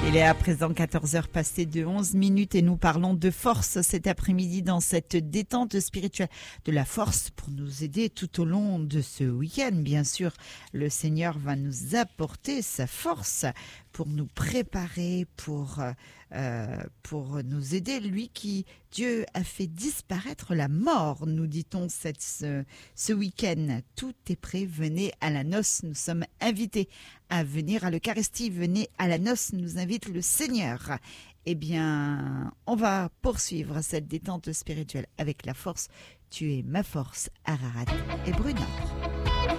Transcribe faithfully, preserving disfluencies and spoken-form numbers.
Il est à présent quatorze heures passées de onze minutes et nous parlons de force cet après-midi dans cette détente spirituelle. De la force pour nous aider tout au long de ce week-end. Bien sûr, le Seigneur va nous apporter sa force pour nous préparer, pour, euh, pour nous aider. Lui qui, Dieu a fait disparaître la mort, nous dit-on cette, ce, ce week-end. Tout est prêt, venez à la noce. Nous sommes invités à venir à l'Eucharistie. Venez à la noce, nous invite le Seigneur. Eh bien, on va poursuivre cette détente spirituelle avec la force. Tu es ma force, Ararat et Brunard.